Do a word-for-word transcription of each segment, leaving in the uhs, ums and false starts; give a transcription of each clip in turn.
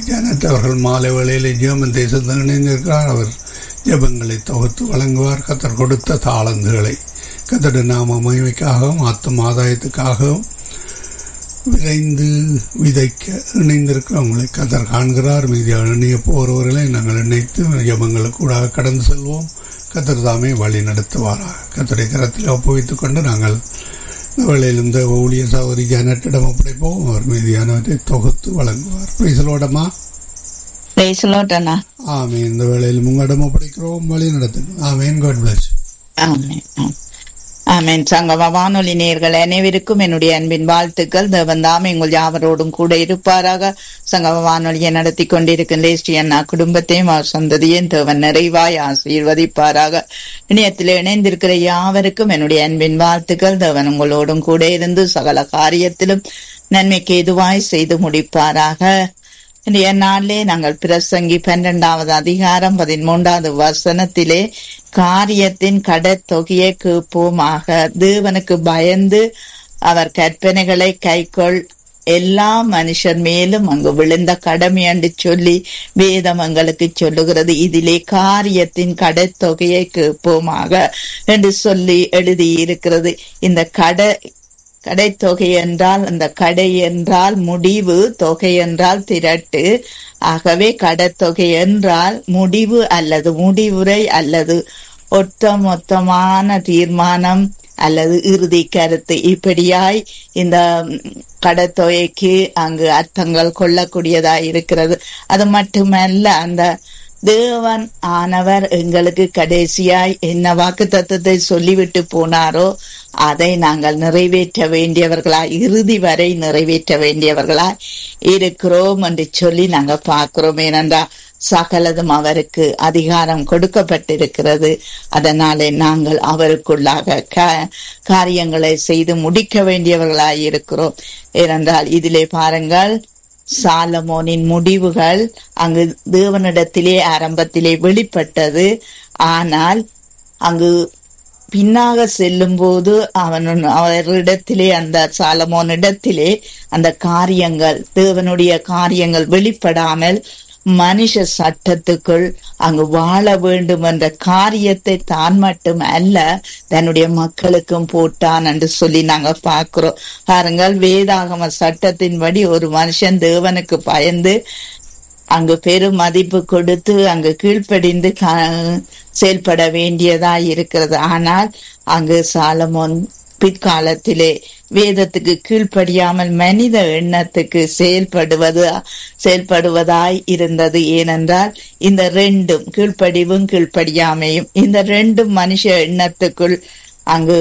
ஜனத் அவர்கள் மாலை வேளையிலே ஜெர்மன் தேசத்தில் இணைந்திருக்கிறார். அவர் ஜெபங்களை தொகுத்து வழங்குவார். கத்தர் கொடுத்த தாளந்துகளை கத்தட நாம மகிமைக்காகவும் ஆத்தும் ஆதாயத்துக்காகவும் விரைந்து விதைக்க இணைந்திருக்கிறவங்களை கத்தர் காண்கிறார். மீதியாக இணைய போகிறவர்களை நாங்கள் இணைத்து ஜெபங்களுக்கு கூட கடந்து செல்வோம். கத்தர் தாமே வழி நடத்துவாராக. கத்தரை கரத்தில் ஒப்புவித்துக் கொண்டு நாங்கள் வேளையில் இந்த ஊழிய சகோதரி ஜனத்திடம் ஒப்படைப்போம். அவர் மீதியானவற்றை தொகுத்து வழங்குவார். பேசலோடமா ஆமே. இந்த வேளையில் உங்களிடம் ஒப்படைக்கிறோம். வழி நடத்துங்க. ஆமேன். God plus. ஆமென். சங்கம வானொலி நேயர்கள் அனைவருக்கும் என்னுடைய அன்பின் வாழ்த்துக்கள். தேவன் தாமே உங்கள் யாவரோடும் கூட இருப்பாராக. சங்கம வானொலியை நடத்தி கொண்டிருக்கும் லேஸ்டி அண்ணா குடும்பத்தையும் அவர் சந்ததியும் தேவன் நிறைவாய் ஆசீர்வதிப்பாராக. இணையத்தில் இணைந்திருக்கிற யாவருக்கும் என்னுடைய அன்பின் வாழ்த்துக்கள். தேவன் உங்களோடும் கூட இருந்து சகல காரியத்திலும் நன்மைக்கு எதுவாய் செய்து முடிப்பாராக. இன்றைய நாளிலே நாங்கள் பிரசங்கி பன்னிரண்டாவது அதிகாரம் பதிமூன்றாவது வசனத்திலே காரியத்தின் கடத்தொகையை கேட்போமாக. தேவனுக்கு பயந்து அவர் கற்பனைகளை கைக்கொள் எல்லா மனுஷர் மேலும் அங்கு விழுந்த கடமை என்று சொல்லி வேதம் எங்களுக்கு சொல்லுகிறது. இதிலே காரியத்தின் கடத்தொகையை கேட்போமாக என்று சொல்லி எழுதி இருக்கிறது. இந்த கடை கடை தொகை என்றால் அந்த கடை என்றால் முடிவு, தொகை என்றால் திரட்டு. ஆகவே கடத்தொகை என்றால் முடிவு அல்லது முடிவுரை அல்லது ஒட்ட மொத்தமான தீர்மானம் அல்லது இறுதி கருத்து. இப்படியாய் இந்த கடத்தொகைக்கு அங்கு அர்த்தங்கள் கொள்ளக்கூடியதாய் இருக்கிறது. அது மட்டுமல்ல, அந்த தேவன் ஆனவர் எங்களுக்கு கடைசியாய் என்ன வாக்கு தத்துவத்தை சொல்லிவிட்டு போனாரோ அதை நாங்கள் நிறைவேற்ற வேண்டியவர்களாய், இறுதி வரை நிறைவேற்ற வேண்டியவர்களாய் இருக்கிறோம் என்று சொல்லி நாங்கள் பார்க்கிறோம். ஏனென்றால் சகலதும் அவருக்கு அதிகாரம் கொடுக்கப்பட்டிருக்கிறது. அதனாலே நாங்கள் அவருக்குள்ளாக காரியங்களை செய்து முடிக்க வேண்டியவர்களாய் இருக்கிறோம். ஏனென்றால் இதிலே பாருங்கள், சாலமோனின் முடிவுகள் அங்கு தேவனிடத்திலே ஆரம்பத்திலே வெளிப்பட்டது. ஆனால் அங்கு பின்னாக செல்லும் போது அவன் அவரிடத்திலே அந்த சாலமோனிடத்திலே அந்த காரியங்கள், தேவனுடைய காரியங்கள் வெளிப்படாமல் மனுஷ சட்டத்துக்குள் அங்கு வாழ வேண்டும் என்ற காரியத்தை தான் மட்டும் அல்ல தன்னுடைய மக்களுக்கும் போட்டான் என்று சொல்லி நாங்க பார்க்கிறோம். பாருங்கள், வேதாகம சட்டத்தின்படி ஒரு மனுஷன் தேவனுக்கு பயந்து அங்கு பெரும் மதிப்பு கொடுத்து அங்கு கீழ்ப்படிந்து செயல்பட வேண்டியதா இருக்கிறது. ஆனால் அங்கு சாலமோன் பிற்காலத்திலே வேதத்துக்கு கீழ்ப்படியாமல் மனித எண்ணத்துக்கு செயல்படுவது செயல்படுவதாய் இருந்தது. ஏனென்றால் இந்த ரெண்டும், கீழ்ப்படிவும் கீழ்ப்படியாமையும், இந்த ரெண்டும் மனுஷ எண்ணத்துக்குள் அங்கு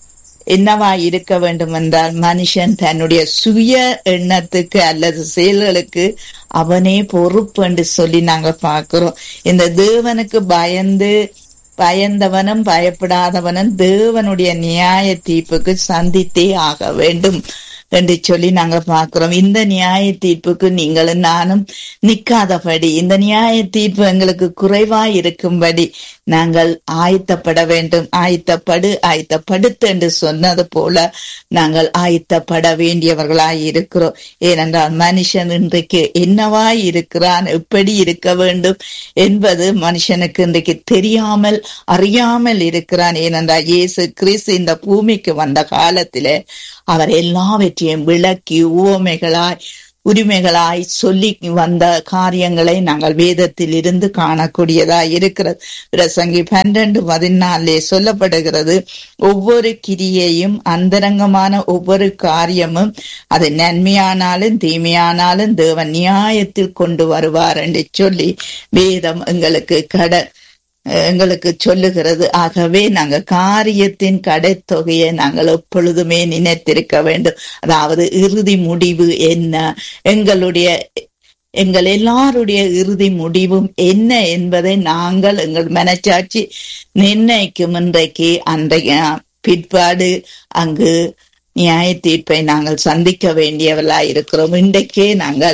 என்னவா இருக்க வேண்டும் என்றால், மனுஷன் தன்னுடைய சுய எண்ணத்துக்கு அல்லது செயல்களுக்கு அவனே பொறுப்பு என்று சொல்லி நாங்க பார்க்கிறோம். இந்த தேவனுக்கு பயந்து பயந்தவனும் பயப்படாதவனும் தேவனுடைய நியாய தீர்ப்புக்கு சந்தித்தே ஆக வேண்டும் என்று சொல்லி நாங்க பார்க்கிறோம். இந்த நியாய தீர்ப்புக்கு நீங்களும் நானும் நிக்காதபடி, இந்த நியாய தீர்ப்பு எங்களுக்கு குறைவாய் இருக்கும்படி நாங்கள் ஆயத்தப்பட வேண்டும். ஆயத்தப்படு ஆயத்தப்படுத்து என்று சொன்னது போல நாங்கள் ஆயத்தப்பட வேண்டியவர்களாய் இருக்கிறோம். ஏனென்றால் மனுஷன் இன்றைக்கு என்னவாய் இருக்கிறான், எப்படி இருக்க வேண்டும் என்பது மனுஷனுக்கு இன்றைக்கு தெரியாமல் அறியாமல் இருக்கிறான். ஏனென்றால் இயேசு கிறிஸ்து இந்த பூமிக்கு வந்த காலத்திலே அவர் எல்லாவற்றையும் விளக்கி உவமைகளாய் உரிமைகளாய் சொல்லி வந்த காரியங்களை நாங்கள் வேதத்தில் இருந்து காணக்கூடியதாய் இருக்கிறது. பிரசங்கி பன்னிரண்டு பதினாலே சொல்லப்படுகிறது, ஒவ்வொரு கிரியையும் அந்தரங்கமான ஒவ்வொரு காரியமும் அது நன்மையானாலும் தீமையானாலும் தேவன் நியாயத்தில் கொண்டு வருவார் என்று சொல்லி வேதம் எங்களுக்கு கட எங்களுக்கு சொல்லுகிறது. ஆகவே நாங்கள் காரியத்தின் கடைத்தொகையை நாங்கள் எப்பொழுதுமே நினைத்திருக்க வேண்டும். அதாவது இறுதி முடிவு என்ன, எங்களுடைய எங்கள் எல்லாருடைய இறுதி முடிவும் என்ன என்பதை நாங்கள் எங்கள் மனச்சாட்சி நிர்ணயிக்கும். இன்றைக்கு அன்றைய பிற்பாடு அங்கு நியாய தீர்ப்பை நாங்கள் சந்திக்க வேண்டியவர்களாய் இருக்கிறோம். இன்றைக்கே நாங்கள்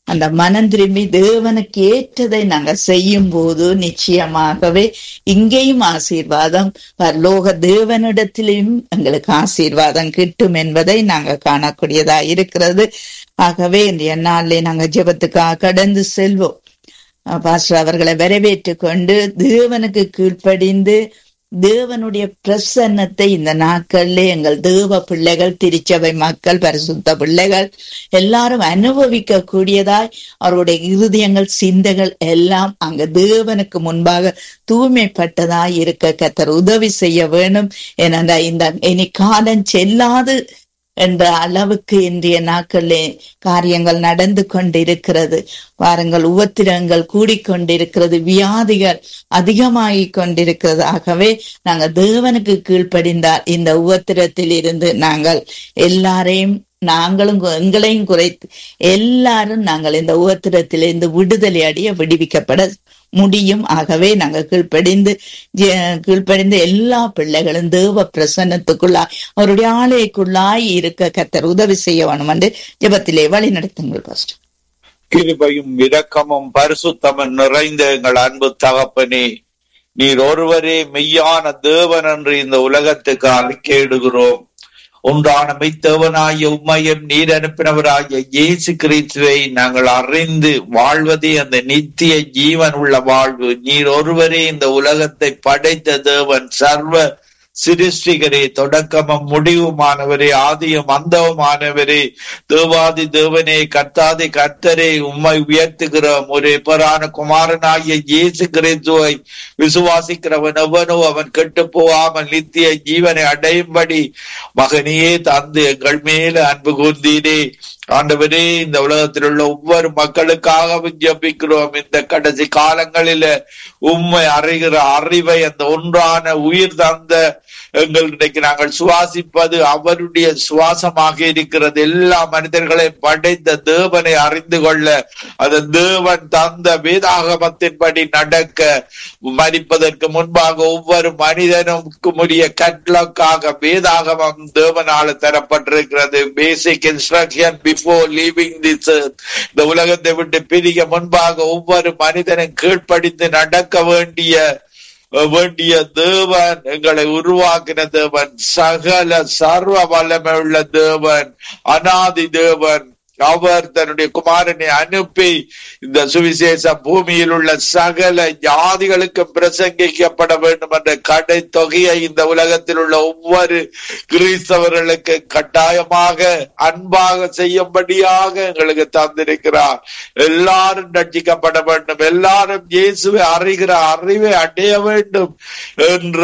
அந்த மனம் திரும்பி தேவனுக்கு ஏற்றதை நாங்க செய்யும் போது நிச்சயமாகவே இங்கேயும் ஆசீர்வாதம், பரலோக தேவனிடத்திலும் எங்களுக்கு ஆசீர்வாதம் கிட்டும் என்பதை நாங்க காணக்கூடியதா இருக்கிறது. ஆகவே இந்த நாளிலே நாங்க ஜெபத்துக்காக கடந்து செல்வோம். பாஸ்டர் அவர்களை வரவேற்று கொண்டு தேவனுக்கு கீழ்ப்படிந்து தேவனுடைய பிரசன்னத்தை இந்த நாட்களிலே எங்கள் தேவ பிள்ளைகள், திருச்சபை மக்கள், பரிசுத்த பிள்ளைகள் எல்லாரும் அனுபவிக்க கூடியதாய் அவருடைய இருதயங்கள், சிந்தைகள் எல்லாம் அங்க தேவனுக்கு முன்பாக தூய்மைப்பட்டதாய் இருக்க கர்த்தர் உதவி செய்ய வேணும். ஏனென்றா இந்த இனி காலம் செல்லாது என்ற அளவுக்கு இன்றைய நாட்களிலே காரியங்கள் நடந்து கொண்டிருக்கிறது. வாரங்கள் உபத்திரங்கள் கூடிக்கொண்டிருக்கிறது, வியாதிகள் அதிகமாகிக் கொண்டிருக்கிறது. ஆகவே நாங்கள் தேவனுக்கு கீழ்ப்படிந்தால் இந்த உபத்திரத்தில் இருந்து நாங்கள் எல்லாரையும் நாங்களும் எங்களையும் குறைத்து எல்லாரும் நாங்கள் இந்த உபத்திரத்திலிருந்து விடுதலை அடைய விடுவிக்கப்பட முடியும். ஆகவே நாங்கள் கீழ்ப்படிந்து கீழ்ப்படிந்து எல்லா பிள்ளைகளும் தேவ பிரசன்னத்துக்குள்ளாய் அவருடைய ஆலயக்குள்ளாய் இருக்க கர்த்தர் உதவி செய்ய வேணும் என்று ஜெபத்திலே வழி நடத்துங்கள் பாஸ்டர். கிருபையும் இரக்கமும் பரிசுத்தமும் நிறைந்த எங்கள் அன்பு தகப்பனே, நீர் ஒருவரே மெய்யான தேவன் என்று இந்த உலகத்துக்கு அறிக்கையிடுகிறோம். ஒன்றான மெய்த்தேவனாகிய உம்மையும் நீர் அனுப்பினவராகிய இயேசு கிறிஸ்துவை நாங்கள் அறிந்து வாழ்வதே அந்த நித்திய ஜீவன் உள்ள வாழ்வு. நீர் ஒருவரே இந்த உலகத்தை படைத்த தேவன், சர்வ சிருஷ்டிகரே, தொடக்கமும் முடிவுமானவரே, ஆதியும் அந்தவுமானவரே, தேவாதி தேவனே, கர்த்தாதி கர்த்தரே, உம்மை உயர்த்துகிறோம். ஒரே பேரான குமாரனாகிய இயேசு கிறிஸ்துவை விசுவாசிக்கிறவன் எவனோ அவன் கெட்டு போகாமல் நித்திய ஜீவனை அடையும்படி மகனையே தந்து எங்கள் மேல அன்பு கூர்ந்தீரே. ஆண்டவரே, இந்த உலகத்தில் உள்ள ஒவ்வொரு மக்களுக்காகவும் ஜெபிக்கிறோம். இந்த கடைசி காலங்களில உம்மை அறிகிற அறிவை அந்த ஒன்றான உயிர் தந்த எங்கள் இன்றைக்கு நாங்கள் சுவாசிப்பது அவருடைய சுவாசமாக இருக்கிறது. எல்லா மனிதர்களையும் படைத்த தேவனை அறிந்து கொள்ள, அந்த தேவன் தந்த வேதாகமத்தின்படி நடக்க, மரிப்பதற்கு முன்பாக ஒவ்வொரு மனிதனுக்கும் உரிய கட்லக்காக வேதாகமம் தேவனால தரப்பட்டிருக்கிறது. பேசிக் instruction before leaving this earth. இந்த உலகத்தை விட்டு பிரிய முன்பாக ஒவ்வொரு மனிதனும் கீழ்ப்படிந்து நடக்க வேண்டிய வேண்டிய தேவன், எங்களை உருவாக்கின தேவன், சகல சர்வ வல்லமை உள்ள தேவன், அநாதி தேவன். அவர் தன்னுடைய குமாரனை அனுப்பி இந்த சுவிசேஷ பூமியில் உள்ள சகல ஜாதிகளுக்கு பிரசங்கிக்கப்பட வேண்டும் என்ற கடை தொகையை இந்த உலகத்தில் உள்ள ஒவ்வொரு கிறிஸ்தவர்களுக்கு கட்டாயமாக அன்பாக செய்யும்படியாக எங்களுக்கு தந்திருக்கிறார். எல்லாரும் ரட்சிக்கப்பட வேண்டும், எல்லாரும் இயேசுவை அறிகிற அறிவை அடைய வேண்டும் என்ற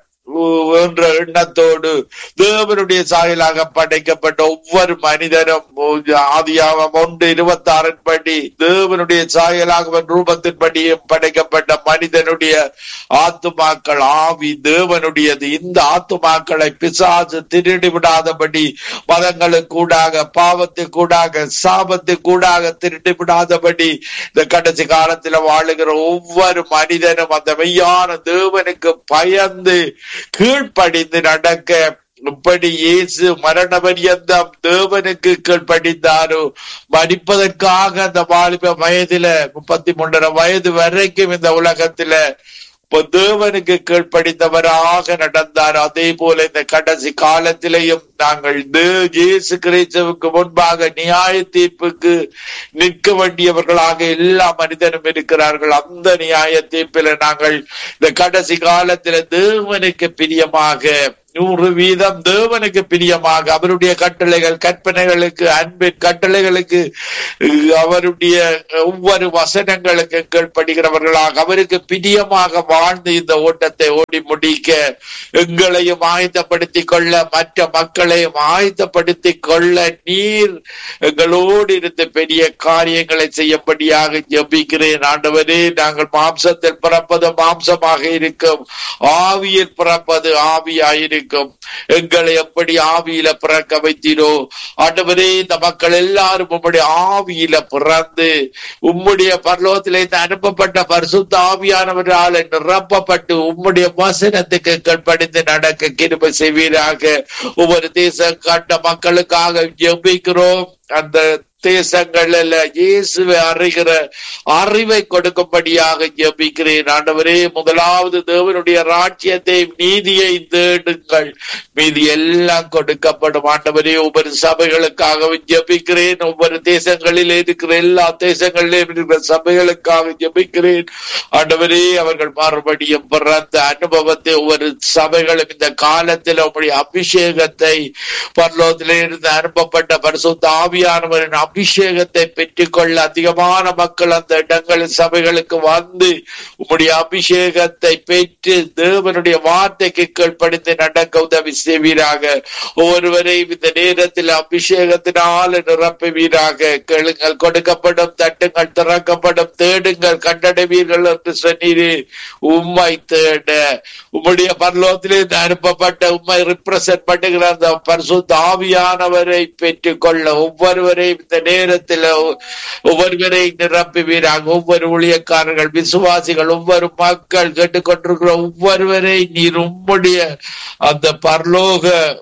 என்ற எண்ணத்தோடு தேவனுடைய சாயலாக படைக்கப்பட்ட ஒவ்வொரு மனிதனும் ஆதியாகமம் ஒன்று இருபத்தி ஆறின் படி தேவனுடைய சாயலாக ரூபத்தின்படியும் படைக்கப்பட்ட மனிதனுடைய ஆத்துமாக்கள் ஆவி தேவனுடையது. இந்த ஆத்துமாக்களை பிசாசு திருடி விடாதபடி, மதங்களுக்கூடாக, பாவத்துக்கூடாக, சாபத்துக்கூடாக திருடி விடாதபடி இந்த கடைசி காலத்தில் வாழுகிற ஒவ்வொரு மனிதனும் அந்த மெய்யான தேவனுக்கு பயந்து கீழ்ப்படிந்து நடக்க, இப்படி இயேசு மரண பரியந்தம் தேவனுக்கு கீழ்ப்படிந்தாரோ, மரிப்பதற்காக அந்த வாலிப வயதுல முப்பத்தி மூன்றரை வயது வரைக்கும் இந்த உலகத்துல தேவனுக்கு கீழ்ப்படிந்தவராக நடந்தார். அதே போல இந்த கடைசி காலத்திலேயும் நாங்கள் இயேசு கிறிஸ்துவுக்கு முன்பாக நியாய தீர்ப்புக்கு நிற்க வேண்டியவர்களாக எல்லா மனிதனும் இருக்கிறார்கள். அந்த நியாய தீர்ப்பில நாங்கள் இந்த கடைசி காலத்தில தேவனுக்கு பிரியமாக, நூறு வீதம் தேவனுக்கு பிரியமாக, அவருடைய கட்டளைகள், கற்பனைகளுக்கு, அன்பின் கட்டளைகளுக்கு, அவருடைய ஒவ்வொரு வசனங்களுக்கு கீழ்ப்படுகிறவர்களாக, அவருக்கு பிரியமாக வாழ்ந்து இந்த ஓட்டத்தை ஓடி முடிக்க எங்களையும் ஆயத்தப்படுத்திக் கொள்ள, மற்ற மக்களையும் ஆயத்தப்படுத்திக் கொள்ள நீர் எங்களோடு இருந்து பெரிய காரியங்களை செய்யும்படியாக ஜெபிக்கிறேன். ஆண்டவரே, நாங்கள் மாம்சத்தில் பிறப்பது மாம்சமாக இருக்கும், ஆவியில் பிறப்பது ஆவியாயிருக்கும். எங்களை எப்படி ஆவியில பிறக்க வைத்தீரோ ஆண்டவரே, இந்த மக்கள் எல்லாரும் உம்முடைய ஆவியில பிறந்து உம்முடைய பரலோகத்திலே அனுப்பப்பட்ட பரிசுத்த ஆவியானவரால் நிரப்பப்பட்டு உம்முடைய வசனத்துக்கு கீழ்ப்படிந்து நடக்க கிருபை செய்வீராக. ஒவ்வொரு தேச கண்ட மக்களுக்காக ஜெபிக்கிறோம். அந்த தேசங்கள்ல இயேசுவை அறிகிற அறிவை கொடுக்கும்படியாக ஜெபிக்கிறேன். ஆண்டவரே, முதலாவது தேவனுடைய ராஜ்யத்தை நீதியை தேடுங்கள், மீதி எல்லாம் கொடுக்கப்படும். ஆண்டவரே, ஒவ்வொரு சபைகளுக்காகவும் ஜெபிக்கிறேன். ஒவ்வொரு தேசங்களில் இருக்கிற எல்லா தேசங்களிலும் இருக்கிற சபைகளுக்காக ஜெபிக்கிறேன். ஆண்டவரே, அவர்கள் மறுபடியும் பிறந்த அனுபவத்தை ஒவ்வொரு சபைகளும் இந்த காலத்தில் உங்களுடைய அபிஷேகத்தை பரலோகத்திலே இருந்து அனுப்பப்பட்ட பரிசுத்த ஆவியானவரின் அபிஷேகத்தை பெற்றுக்கொள்ள அதிகமான மக்கள் அந்த இடங்களில் சபைகளுக்கு வந்து உம்முடைய அபிஷேகத்தை பெற்று தேவனுடைய வார்த்தைக்கு கீழ்ப்படிந்து நடக்க உதவி செய்வீராக. ஒவ்வொருவரையும் இந்த நேரத்தில் அபிஷேகத்தினால் நிரப்புவீராக. கேளுங்கள், கொடுக்கப்படும், தட்டுங்கள், திறக்கப்படும், தேடுங்கள், கண்டடைவீர்கள் என்று சொன்னீரே. உம்மை தேட உம்முடைய பரலோகத்திலே அனுப்பப்பட்ட உம்மை ரிப்ரசென்ட் பண்ணுகிற அந்த பரிசுத்த ஆவியானவரை பெற்றுக் கொள்ள ஒவ்வொருவரையும் இந்த நேரத்தில் ஒவ்வொருவரை நிரப்புவீராக. ஒவ்வொரு ஊழியக்காரர்கள், விசுவாசிகள், ஒவ்வொரு மக்கள் கேட்டுக்கொண்டிருக்கிற ஒவ்வொருவரை நீர் உம்முடைய அந்த பரலோக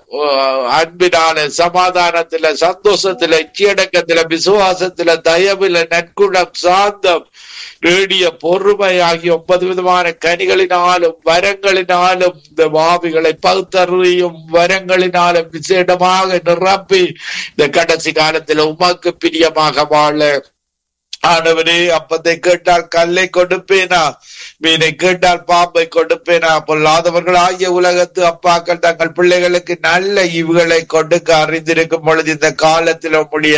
அன்பினால, சமாதானத்தில, சந்தோஷத்தில, இச்சையடக்கத்தில, விசுவாசத்தில, தயவில, நற்குணம், சாந்தம், ரேடிய பொறுமை ஆகிய ஒன்பது விதமான கனிகளினாலும் வரங்களினாலும் இந்த பாவிகளை பகுத்தறியும் வரங்களினாலும் விசேடமாக நிரப்பி இந்த கடைசி காலத்தில் உமக்கு பிரியமாக வாழ. ஆண்டவரே, அப்பத்தை கேட்டால் கல்லை கொடுப்பேனா, மீனை கேட்டால் பாம்பை கொடுப்பேனா? பொல்லாதவர்கள் ஆகிய உலகத்து அப்பாக்கள் தங்கள் பிள்ளைகளுக்கு நல்ல இவுகளை கொடுக்க அறிந்திருக்கும் பொழுது இந்த காலத்தில் உம்முடைய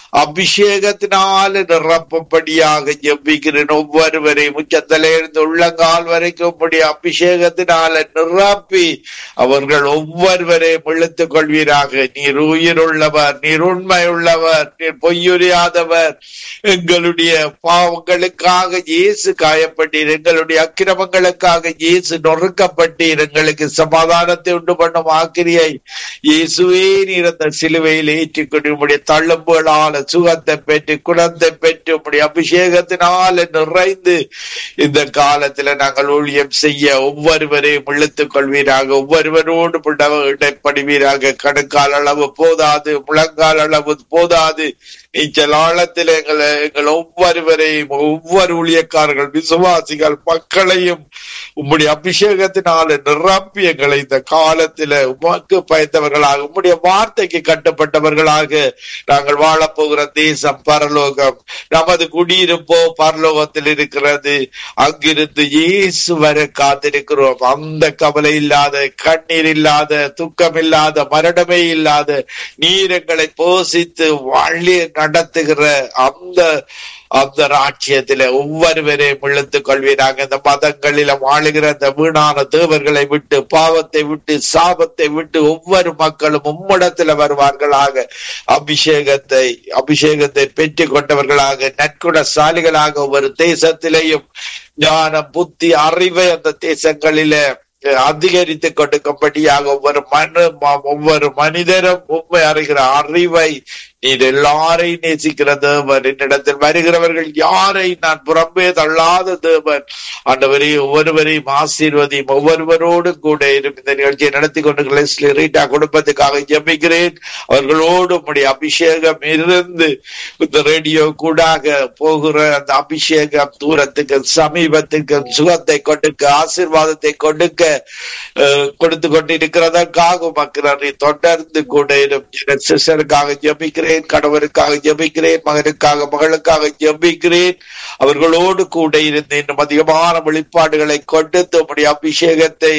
அபிஷேகத்தினால நிரப்பும்படியாக ஜெபிக்கிறேன். ஒவ்வொருவரையும் உச்சத்திலிருந்து உள்ளங்கால் வரைக்கும் உம்முடைய அபிஷேகத்தினால நிரப்பி அவர்கள் ஒவ்வொருவரையும் இழுத்துக் கொள்வீராக. நீர் உயிருள்ளவர், நீர் உண்மை உள்ளவர், நீர் பொய்யுரியாதவர். எங்களுடைய பாவங்களுக்காக இயேசு காயப்பட்டீர், எங்களுடைய அக்கிரமங்களுக்காக இயேசு நொறுக்கப்பட்டீர். எங்களுக்கு சமாதானத்தை உண்டு பண்ணும் ஆக்கிரியை இயேசுவே நீர் அந்த சிலுவையில் ஏற்றிக்கொண்டு உம்முடைய தள்ளும்புகளால் சுகத்தை பெற்று குணத்தை பெற்று உம்முடைய அபிஷேகத்தினால நிறைந்து இந்த காலத்துல நாங்கள் ஊழியம் செய்ய ஒவ்வொருவரையும் இழுத்துக் கொள்வீராக. ஒவ்வொருவரோடு இடைப்படுவீராக. கணுக்கால் அளவு போதாது, முழங்கால் அளவு போதாது. நீச்சல் ஆழத்தில் எங்களை எங்கள் ஒவ்வொருவரையும், ஒவ்வொரு ஊழியக்காரர்கள், விசுவாசிகள், மக்களையும் உம்முடைய அபிஷேகத்தினால நிரப்பி எங்களை இந்த காலத்தில உமக்கு பயந்தவர்களாக, உம்முடைய வார்த்தைக்கு கட்டப்பட்டவர்களாக நாங்கள் வாழப்போகிற தேசம் பரலோகம். நமது குடியிருப்போ பரலோகத்தில் இருக்கிறது. அங்கிருந்து இயேசு வர காத்திருக்கிறோம். அந்த கவலை இல்லாத, கண்ணீர் இல்லாத, துக்கம் இல்லாத, மரணமே இல்லாத, நீர் எங்களை போஷித்து வாழி நடத்துகிற அந்த அந்த ராட்சியத்தில ஒவ்வொருவரையும் இழுத்துக் கொள்வீராக. இந்த மதங்களில வாழுகிற அந்த வீணான தேவர்களை விட்டு, பாவத்தை விட்டு, சாபத்தை விட்டு ஒவ்வொரு மக்களும் உம்மிடத்துல வருவார்களாக. அபிஷேகத்தை அபிஷேகத்தை பெற்றுக் கொண்டவர்களாக, நற்குணசாலிகளாக ஒவ்வொரு தேசத்திலேயும் ஞானம், புத்தி, அறிவை அந்த தேசங்களில அதிகரித்து கொடுக்கும்படியாக ஒவ்வொரு மனு ஒவ்வொரு மனிதரும் உண்மை அறிகிற அறிவை நீர் எல்லாரையும் நேசிக்கிற தேவன். என்னிடத்தில் வருகிறவர்கள் யாரை நான் புறம்பே தள்ளாத தேவன். ஆண்டவரே, ஒவ்வொருவரையும் ஆசீர்வதியும், ஒவ்வொருவரோடு கூட இருக்கும். இந்த நிகழ்ச்சியை நடத்தி கொண்டு ரீட்டா குடும்பத்துக்காக ஜெபிக்கிறேன். அவர்களோடு உம்முடைய அபிஷேகம் இருந்து இந்த ரேடியோ கூடாக போகிற அந்த அபிஷேகம் தூரத்துக்கு சமீபத்துக்கு சுகத்தை கொடுக்க, ஆசீர்வாதத்தை கொடுக்க கொடுத்து கொண்டிருக்கிறதற்காக மக்கள் தொடர்ந்து கூட இருக்கும். சிஸ்டருக்காக ஜெபிக்கிறேன், கணவருக்காக ஜெபிக்கிறேன், மகனுக்காக மகளுக்காக ஜெபிக்கிறேன். அவர்களோடு கூட இருந்து இன்னும் அதிகமான வெளிப்பாடுகளை கொடுத்து உம்முடைய அபிஷேகத்தை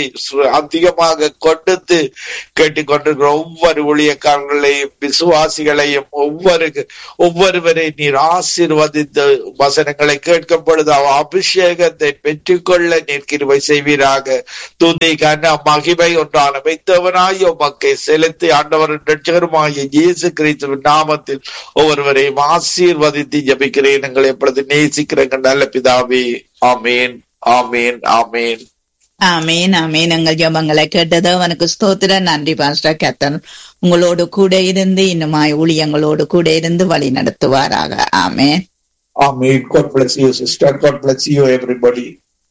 அதிகமாக கொடுத்து கேட்டுக்கொண்டிருக்கிற ஒவ்வொரு ஊழியக்காரர்களையும், விசுவாசிகளையும், ஒவ்வொரு ஒவ்வொருவரை நீர் ஆசீர்வதித்து வசனங்களை கேட்கும் பொழுது அவ அபிஷேகத்தை பெற்றுக்கொள்ள நீர் கிருபை செய்வீராக. துதி, கன, மகிமை ஒன்றான வைத்தவனாய் உமக்கை செலுத்தி ஆண்டவரின் இரட்சகருமாகிய இயேசு கிறிஸ்துவின் நாமத்தில் ஒவ்வொருவரையும் ஆசீர்வதித்து ஜெபிக்கிறேன். எங்களை எப்பொழுது நேசிக்கிற நல்ல பிதாவே. ஆமேன், ஆமேன், ஆமேன், ஆமேன், ஆமேன். எங்கள் ஜெபங்களை கேட்டது அவனுக்கு ஸ்தோத்திர. நன்றி பாஸ்டர். கர்த்தர் உங்களோடு கூட இருந்து இன்னுமாய் ஊழியங்களோடு கூட இருந்து வழி நடத்துவாராக. ஆமேன், ஆமேன். God bless you sister. God bless you everybody.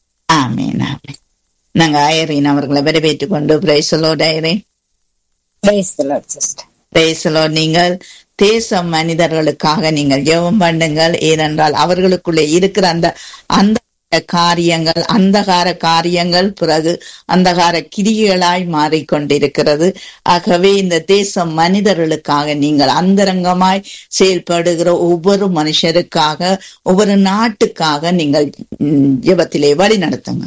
ஆமேன், ஆமேன். நாங்க ஐரீன் அவர்களை வரவேற்றுக் கொண்டு praise the Lord. Zareen, praise the Lord sister. Praise the Lord. நீங்கள் தேச மனிதர்களுக்காக நீங்கள் ஜெபம் பண்ணுங்கள். ஏனென்றால் அவர்களுக்குள்ளே இருக்கிற அந்த அந்த காரியங்கள் அந்தகார காரியங்கள் பிறகு அந்தகார கிரிகளாய் மாறிக்கொண்டிருக்கிறது. ஆகவே இந்த தேச மனிதர்களுக்காக நீங்கள் அந்தரங்கமாய் செயல்படுகிற ஒவ்வொரு மனுஷருக்காக ஒவ்வொரு நாட்டுக்காக நீங்கள் ஜெபத்திலே வழி நடத்துங்க.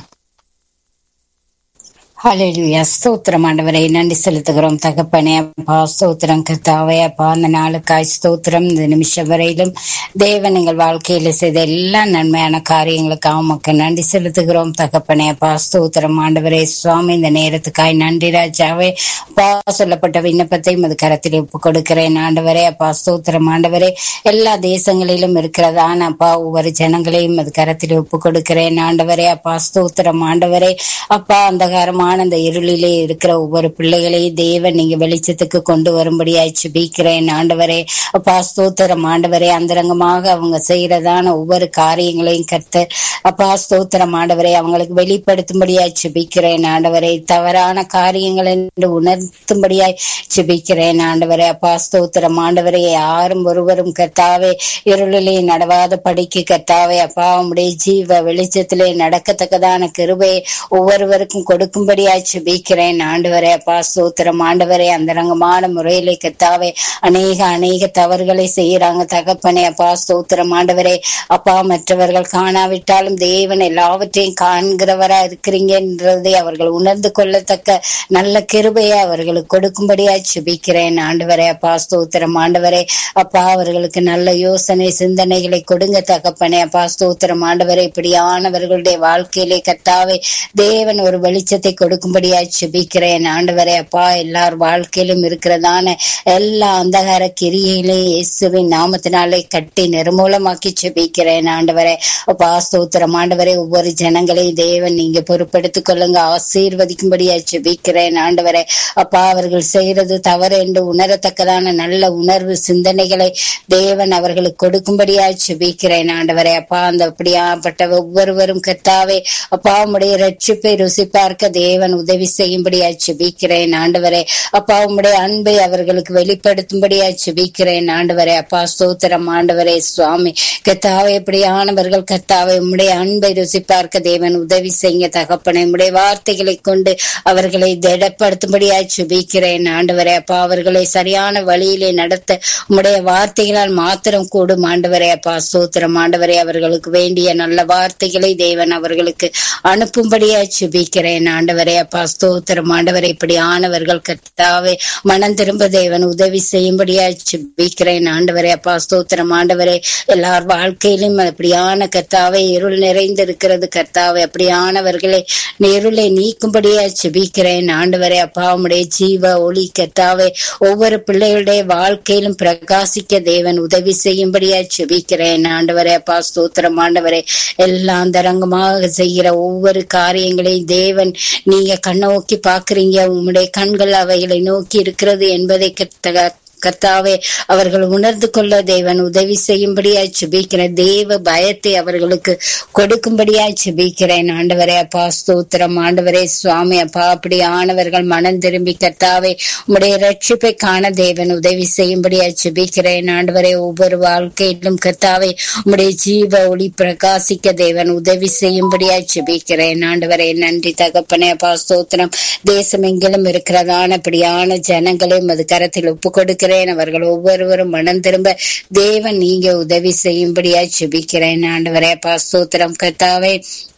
ஹல்லேலூயா. ஸ்தோத்திரம் ஆண்டவரே, நன்றி செலுத்துகிறோம் தகப்பனே. அப்பா ஸ்தோத்திரம் கர்த்தாவே. அப்பா அந்த நாளுக்காய் ஸ்தோத்திரம். இந்த நிமிஷம் வரையிலும் தேவன் எங்கள் வாழ்க்கையில செய்த எல்லா நன்மையான காரியங்களுக்காக உமக்கு நன்றி செலுத்துகிறோம் தகப்பனே. அப்பா ஸ்தோத்திரம் ஆண்டவரே. சுவாமி இந்த நேரத்துக்காய் நன்றி ராஜாவே. அப்பா சொல்லப்பட்ட விண்ணப்பத்தை மது கரத்தில் ஒப்பு கொடுக்கிறேன் ஆண்டவரே. அப்பா ஸ்தோத்திரம் ஆண்டவரே. எல்லா தேசங்களிலும் இருக்கிறதான அப்பா ஒவ்வொரு ஜனங்களையும் அது கரத்தில் ஒப்பு கொடுக்கிறேன் ஆண்டவரே. அப்பா ஸ்தோத்திரம் ஆண்டவரே. அப்பா அந்தகாரமான அந்த இருளிலே இருக்கிற ஒவ்வொரு பிள்ளைகளையும் தேவன் நீங்க வெளிச்சத்துக்கு கொண்டு வரும்படியாய் ஜெபிக்கிறேன் ஆண்டவரே. அப்பா ஸ்தோத்திரம் ஆண்டவரே. அந்தரங்கமாக அவங்க செய்யறதான ஒவ்வொரு காரியங்களையும் கர்த்தர் அப்பா ஸ்தோத்திரம் ஆண்டவரே அவங்களுக்கு வெளிப்படுத்தும்படியாய் ஜெபிக்கிறேன் ஆண்டவரே. தவறான காரியங்கள் என்று உணர்த்தும்படியாய் ஜெபிக்கிறேன் ஆண்டவரே. அப்பா ஸ்தோத்திரம் ஆண்டவரே. யாரும் ஒருவரும் கர்த்தாவே இருளிலே நடவாத படிக்கு கர்த்தாவே அப்பா உம்முடைய ஜீவ வெளிச்சத்திலே நடக்கத்தக்கதான கிருபையை ஒவ்வொருவருக்கும் கொடுக்கும்படி ஜெபிக்கிறேன் ஆண்டவரே. அப்பா ஸ்தோத்திரம் ஆண்டவரே. அந்தரங்கமான முறையிலே கர்த்தாவே அநேக அநேக தவறுகளை செய்யறாங்க தகப்பனே. அப்பா ஸ்தோத்திரம் ஆண்டவரே. அப்பா மற்றவர்கள் காணாவிட்டாலும் தேவன் எல்லாவற்றையும் காண்கிறவரா இருக்கிறீங்கன்றதை அவர்கள் உணர்ந்து கொள்ளத்தக்க நல்ல கிருபையை அவர்களுக்கு கொடுக்கும்படியா ஜெபிக்கிறேன் ஆண்டவரே. அப்பா ஸ்தோத்திரம் ஆண்டவரே. அப்பா அவர்களுக்கு நல்ல யோசனை சிந்தனைகளை கொடுங்க தகப்பனே. அப்பா ஸ்தோத்திரம் ஆண்டவரே. இப்படியானவர்களுடைய வாழ்க்கையிலே கர்த்தாவே தேவன் ஒரு வெளிச்சத்தை கொடுக்கும்படியாய் ஜெபிக்கிறேன் ஆண்டவரே. அப்பா எல்லார் வாழ்க்கையிலும் இருக்கிறதான எல்லா அந்தகார கிரியையிலே இயேசுவின் நாமத்தினாலே கட்டி நிர்மூலமாக்கி ஜெபிக்கிறேன் ஆண்டவரே. அப்பா ஸ்தோத்திரம் ஆண்டவரே. ஒவ்வொரு ஜனங்களையும் தேவன் நீங்க பொறுப்பெடுத்துக் கொள்ளுங்க, ஆசீர்வதிக்கும்படியாய் ஜெபிக்கிறேன் ஆண்டவரே. அப்பா அவர்கள் செய்யறது தவறு என்று உணரத்தக்கதான நல்ல உணர்வு சிந்தனைகளை தேவன் அவர்களுக்கு கொடுக்கும்படியாய் ஜெபிக்கிறேன் ஆண்டவரே. அப்பா அந்த அப்படியாப்பட்ட ஒவ்வொருவரும் கர்த்தாவே அப்பா உம்முடைய ரட்சிப்பை ருசி பார்க்க தேவன் உதவி செய்யும்படியாய் ஜெபிக்கிறேன் ஆண்டவரே. அப்பா உம்முடைய அன்பை அவர்களுக்கு வெளிப்படுத்தும்படியாய் ஜெபிக்கிறேன் ஆண்டவரே. அப்பா ஸ்தோத்திரம் ஆண்டவரே. சுவாமி கர்த்தாவே எப்படியானவர்கள் கர்த்தாவே உம்முடைய அன்பை ருசி பார்க்க தேவன் உதவி செய்ய தகப்பனே. உம்முடைய வார்த்தைகளை கொண்டு அவர்களை திடப்படுத்தும்படியாய் ஜெபிக்கிறேன் ஆண்டவரே. அப்பா அவர்களை சரியான வழியிலே நடத்த உம்முடைய வார்த்தைகளால் மாத்திரம் கூடும் ஆண்டவரே. அப்பா ஸ்தோத்திரம் ஆண்டவரே. அவர்களுக்கு வேண்டிய நல்ல வார்த்தைகளை தேவன் அவர்களுக்கு அனுப்பும்படியாய் ஜெபிக்கிறேன் ஆண்டவரே. அப்பா ஸ்தோத்திரம் ஆண்டவரே. இப்படி ஆனவர்கள் கர்த்தாவே மனம் திரும்ப தேவன் உதவி செய்யும்படியாய் ஜெபிக்கிறேன் ஆண்டவரே. அப்பா ஸ்தோத்திரம் ஆண்டவரே. எல்லார் வாழ்க்கையிலும் அப்படியான கர்த்தாவே இருள் நிறைந்து இருக்கிறது கர்த்தாவே. அப்படியானவர்களை இருளை நீக்கும்படியாய் ஜெபிக்கிறேன் ஆண்டவரே. அப்பா உம்முடைய ஜீவ ஒளி கர்த்தாவே ஒவ்வொரு பிள்ளைகளுடைய வாழ்க்கையிலும் பிரகாசிக்க தேவன் உதவி செய்யும்படியாய் ஜெபிக்கிறேன் ஆண்டவரே. அப்பா ஸ்தோத்திரம் ஆண்டவரே. எல்லாம் தரங்கமாக செய்கிற ஒவ்வொரு காரியங்களையும் தேவன் நீங்க கண்ணோக்கி பாக்குறீங்க. உம்முடைய கண்கள் அவைகளை நோக்கி இருக்கிறது என்பதை கர்த்தாவே அவர்கள் உணர்ந்து கொள்ள தேவன் உதவி செய்யும்படியாய் ஜெபிக்கிறேன். தேவ பயத்தை அவர்களுக்கு கொடுக்கும்படியாய் ஜெபிக்கிறேன் ஆண்டவரே. அப்பா ஸ்தோத்திரம் ஆண்டவரே. சுவாமி அப்பா அப்படி ஆனவர்கள் மனம் திரும்பி கர்த்தாவே உம்முடைய ரட்சிப்பை காண தேவன் உதவி செய்யும்படியாய் ஜெபிக்கிறேன் ஆண்டவரே. ஒவ்வொரு வாழ்க்கையிலும் கர்த்தாவே உம்முடைய ஜீவ ஒளி பிரகாசிக்க தேவன் உதவி செய்யும்படியாய் ஜெபிக்கிறேன் ஆண்டவரே. நன்றி தகப்பனே. அப்பா ஸ்தோத்திரம். தேசம் எங்கிலும் இருக்கிறதான அப்படியான ஜனங்களையும் அது கரத்தில் ஒப்பு கொடுக்கிறேன். அவர்கள் ஒவ்வொருவரும் மனம் திரும்ப தேவன் நீங்க உதவி செய்யும்படியாய் ஜெபிக்கிறேன் ஆண்டவரே. அப்பா ஸ்தோத்திரம் கர்த்தாவே.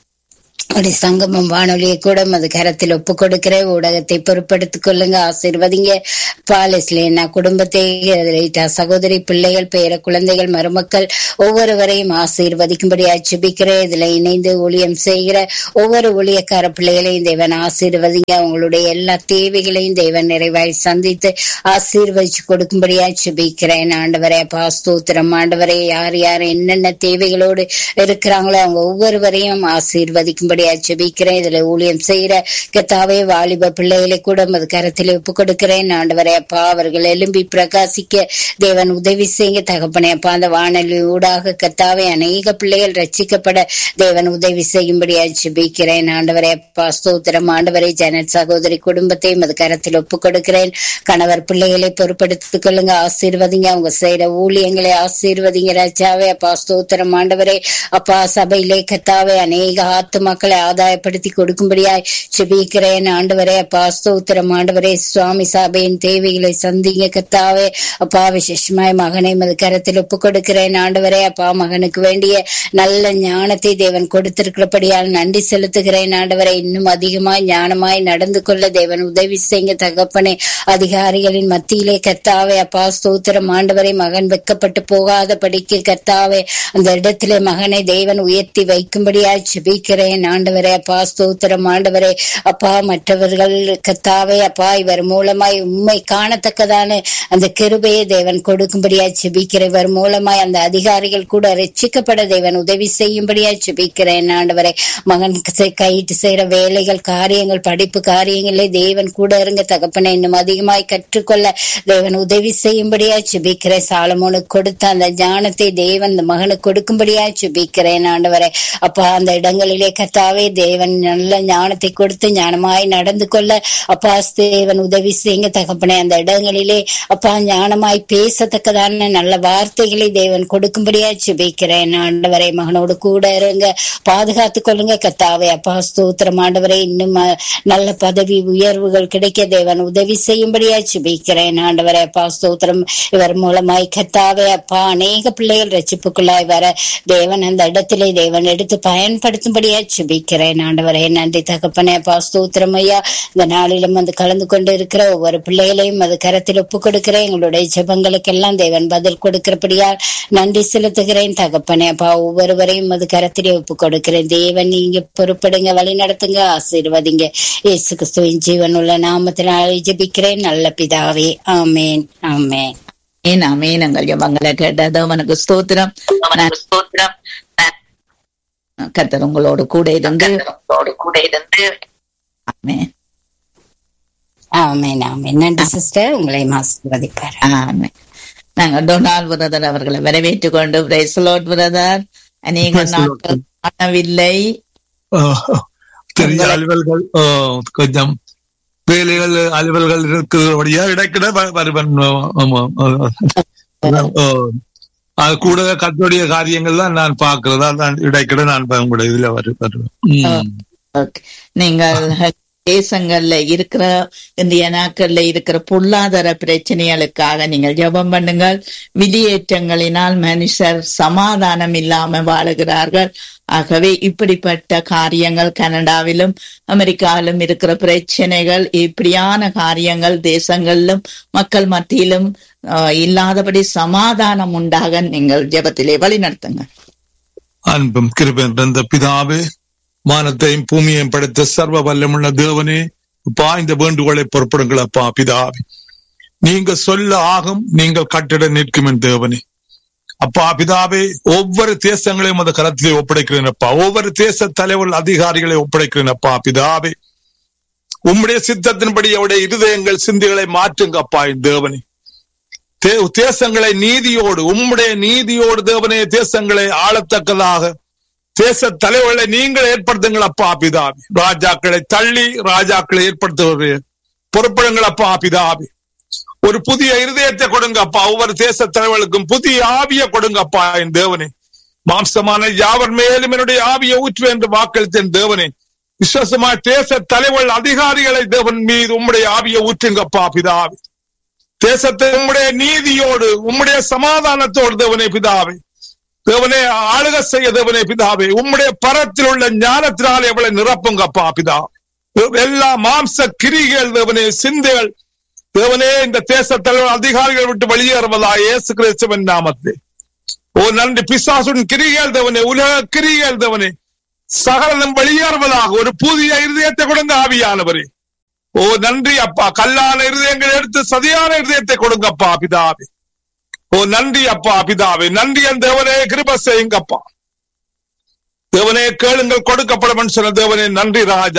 சங்கமம் வானொலியை கூட அது கரத்தில் ஒப்பு கொடுக்கிற ஊடகத்தை பொறுப்படுத்திக் கொள்ளுங்க, ஆசீர்வதிங்க. பாலஸ்லேனா குடும்பத்தை சகோதரி பிள்ளைகள் பேர குழந்தைகள் மருமக்கள் ஒவ்வொருவரையும் ஆசீர்வதிக்கும்படி ஜெபிக்கிறேன். இதுல இணைந்து ஊழியம் செய்கிற ஒவ்வொரு ஊழியக்கார பிள்ளைகளையும் தேவன் ஆசீர்வதிங்க. அவங்களுடைய எல்லா தேவைகளையும் தேவன் நிறைவாய் சந்தித்து ஆசீர்வதிச்சு கொடுக்கும்படியா ஜெபிக்கிறேன் ஆண்டவரே. அப்பா ஸ்தோத்திரம் ஆண்டவரே. யார் யார் என்னென்ன தேவைகளோடு இருக்கிறாங்களோ அவங்க ஒவ்வொருவரையும் ஆசீர்வதிக்கும்படி கொடுக்கும்படியா ஜெபிக்கிறேன். இதுல ஊழியம் செய்யற கத்தாவே வாலிப பிள்ளைகளை கூட அது கரத்திலே ஒப்பு கொடுக்கிறேன். ஆண்டவரே அப்பா அவர்கள் எழும்பி பிரகாசிக்க தேவன் உதவி செய்ய தகப்பனே அப்பா. அந்த வானொலி ஊடாக கத்தாவே அநேக பிள்ளைகள் ரட்சிக்கப்பட தேவன் உதவி செய்யும்படியா ஜெபிக்கிறேன். ஆண்டவரே அப்பா ஸ்தோத்திரம். ஆண்டவரே ஜனத் சகோதரி குடும்பத்தையும் அது கரத்தில் ஒப்பு கொடுக்கிறேன். கணவர் பிள்ளைகளை பொறுப்படுத்திக் கொள்ளுங்க, ஆசீர்வதிங்க. அவங்க செய்யற ஊழியங்களை ஆசீர்வதிங்க ராஜாவே அப்பா ஸ்தோத்திரம். ஆண்டவரே அப்பா சபையிலே கத்தாவே அநேக ஆத்துமாக்களை ஆதாயப்படுத்தி கொடுக்கும்படியாய் ஜெபிக்கிறேன். ஆண்டவரே அப்பா ஸ்தோத்திரம். ஆண்டவரே சுவாமி சபையின் தேவைகளை சந்திங்க கத்தாவே அப்பா. விசேஷமாய் மகனை மது கரத்தில் ஒப்பு கொடுக்கிறேன். ஆண்டவரே அப்பா மகனுக்கு வேண்டிய நல்ல ஞானத்தை தேவன் கொடுத்திருக்கிறபடியால் நன்றி செலுத்துகிறேன். ஆண்டவரை இன்னும் அதிகமாய் ஞானமாய் நடந்து கொள்ள தேவன் உதவி செய்ய தகப்பனே. அதிகாரிகளின் மத்தியிலே கத்தாவே அப்பா ஸ்தோத்திரம். ஆண்டவரை மகன் வெக்கப்பட்டு போகாத படிக்க கத்தாவே அந்த இடத்திலே மகனை தேவன் உயர்த்தி வைக்கும்படியாய் ஜெபிக்கிறேன். ஆண்டவரே அப்பா ஸ்தோத்திரம். ஆண்டவரே அப்பா மற்றவர்கள் கத்தாவே அப்பா இவர் மூலமாய் உண்மை காணத்தக்கதான அந்த கிருபையை தேவன் கொடுக்கும்படியாய் ஜெபிக்கிறேன். இவர் மூலமாய் அந்த அதிகாரிகள் கூட ரட்சிக்கப்பட தேவன் உதவி செய்யும்படியாய் ஜெபிக்கிறேன். ஆண்டவரை மகன் கையிட்டு செய்யற வேலைகள் காரியங்கள் படிப்பு காரியங்களே தேவன் கூட இருங்க தகப்பனை. இன்னும் அதிகமாய் கற்றுக்கொள்ள தேவன் உதவி செய்யும்படியா ஜெபிக்கிறேன். சாலமோனுக்கு கொடுத்த அந்த ஞானத்தை தேவன் இந்த மகனுக்கு கொடுக்கும்படியா ஜெபிக்கிறேன். ஆண்டவரை அப்பா அந்த இடங்களிலே கர்த்தாவே தேவன் நல்ல ஞானத்தை கொடுத்து ஞானமாய் நடந்து கொள்ள அப்பா தேவன் உதவி செய்யுங்க தகப்பனே. அந்த இடங்களிலே அப்பா ஞானமாய் பேசத்தக்கதான நல்ல வார்த்தைகளை தேவன் கொடுக்கும்படியா ஜெபிக்கிறேன். ஆண்டவரை மகனோடு கூட இருங்க, பாதுகாத்து கொள்ளுங்க கர்த்தாவே அப்பா ஸ்தோத்திரம். ஆண்டவரை இன்னும் நல்ல பதவி உயர்வுகள் கிடைக்க தேவன் உதவி செய்யும்படியா ஜெபிக்கிறேன். ஆண்டவரே அப்பா ஸ்தோத்திரம். இவர் மூலமாய் கர்த்தாவே அப்பா அநேக பிள்ளைகள் ரட்சிப்புக்குள்ளாய் வர தேவன் அந்த இடத்திலே தேவன் எடுத்து பயன்படுத்தும்படியா ஜெபிக்கிறேன். ஆண்டவரே நன்றி தகப்பனே அப்பா ஸ்தோத்திரம். ஐயா இந்த நாளிலும் வந்து கலந்து கொண்டு இருக்கிற ஒவ்வொரு பிள்ளைகளையும் அது கரத்தில் ஒப்பு கொடுக்கிறேன். எங்களுடைய ஜெபங்களுக்கெல்லாம் தேவன் பதில் கொடுக்கிறபடியால் நன்றி செலுத்துகிறேன் தகப்பனே அப்பா. ஒவ்வொருவரையும் அது கரத்திலே ஒப்பு கொடுக்கிறேன். தேவன் நீங்க பொறுப்படுங்க, வழி நடத்துங்க, ஆசீர்வதிங்க. இயேசு கிறிஸ்துவின் ஜீவன் உள்ள நாமத்தினால் ஜெபிக்கிறேன் நல்ல பிதாவே. ஆமேன் ஆமேன் ஆமேன். எங்கள் ஜெபங்களை கேட்டது அவனுக்கு ஸ்தோத்திரம். ஸ்தோத்திரம். கர்த்தர் உங்களோடு கூட இருந்து கூட இருந்து ஆமேன் ஆமேன் ஆமேன். நன்றி சிஸ்டர், உங்களை ஆசீர்வதிப்பார். ஆமேன். நாங்கள் டொனால்ட் பிரதர் அவர்களை வரவேற்றுக் கொண்டு பிரைஸ் தி லார்ட் பிரதர். அநேக நாட்கள் காணவில்லை, அலுவல்கள் கொஞ்சம் வேலைகள் அலுவல்கள் இருக்கிறபடியா இடைக்கிட வருவன் கூட கத்துடைய காரியங்கள் தான் நான் பாக்குறதா தான் இடைக்கிட நான் கூட இதுல வருவேன். நீங்கள் தேசங்கள்ல இருக்கிற இந்திய நாட்கள்ல இருக்கிற பொருளாதார பிரச்சனைகளுக்காக நீங்கள் ஜெபம் பண்ணுங்கள். வெளியேற்றங்களினால் மனுஷர் சமாதானம் இல்லாம வாழுகிறார்கள். ஆகவே இப்படிப்பட்ட காரியங்கள் கனடாவிலும் அமெரிக்காவிலும் இருக்கிற பிரச்சனைகள், இப்படியான காரியங்கள் தேசங்களிலும் மக்கள் மத்தியிலும் இல்லாதபடி சமாதானம் உண்டாக நீங்கள் ஜெபத்திலே வழி நடத்துங்க. அன்பும் கிருபை நிறைந்த பிதாவே, வானத்தையும் பூமியையும் படைத்த சர்வ வல்லமுள்ள தேவனே அப்பா, இந்த வேண்டுகோளை பொறுப்படுங்கள் அப்பா பிதாவே. நீங்க சொல்ல ஆகும், நீங்கள் கட்டிட நிற்கும் என் தேவனே அப்பா பிதாவே. ஒவ்வொரு தேசங்களையும் அந்த கரத்திலே ஒப்படைக்கிறேன் அப்பா. ஒவ்வொரு தேச தலைவர் அதிகாரிகளை ஒப்படைக்கிறேன் அப்பா பிதாவே. உம்முடைய சித்தத்தின்படி அவருடைய இருதயங்கள் சிந்தைகளை மாற்றுங்க அப்பா என் தேவனே. தேசங்களை நீதியோடு, உம்முடைய நீதியோடு தேவனே தேசங்களை ஆளத்தக்கதாக தேச தலைவர்களை நீங்கள் ஏற்படுத்துங்கள் அப்பா பிதாவே. ராஜாக்களை தள்ளி ராஜாக்களை ஏற்படுத்துவது பொறுப்படுங்கள் அப்பா பிதாவே. ஒரு புதிய இருதயத்தை கொடுங்க அப்பா. ஒவ்வொரு தேச தலைவர்களுக்கும் புதிய ஆவியை கொடுங்க அப்பா என் தேவனே. மாம்சமான யாவர் மேலும் என்னுடைய ஆவியை ஊற்று என்று வாக்களித்தேன் தேவனே. விசுவாசமான தேச தலைவர்கள் அதிகாரிகளை தேவன் மீது உம்முடைய ஆவியை ஊற்றுங்கப்பா பிதாவே. தேசத்தை உம்முடைய நீதியோடு உம்முடைய சமாதானத்தோடு தேவனே பிதாவே தேவனே ஆளுக செய்ய தேவனே பிதாவே. உம்முடைய பரத்தில் உள்ள ஞானத்தினாலே அவளை நிரப்புங்கப்பா பிதாவே. எல்லா மாம்ச கிரிகள் தேவனே சிந்தைகள் தேவனே இந்த தேச தலைவர் அதிகாரிகள் விட்டு வெளியேறுவதா இயேசு கிறிஸ்துவின் நாமத்திலே. ஓ நன்றி. பிசாசுடன் கிரிகள் தேவனே, உலக கிரிகள் தேவனே சகலம் வெளியேறுவதாக ஒரு புதிய இருதயத்தை கொடுங்க ஆவியானவரே. ஓ நன்றி அப்பா. கல்லான இருதயங்களை எடுத்து சதியான இருதயத்தை கொடுங்கப்பா பிதாவே. ஓ நன்றி அப்பா பிதாவே. நன்றி என் தேவனே, கிருபை செய்யுங்கப்பா தேவனே கேளுங்கள் கொடுக்கப்படும் சொன்ன தேவனே நன்றி ராஜா.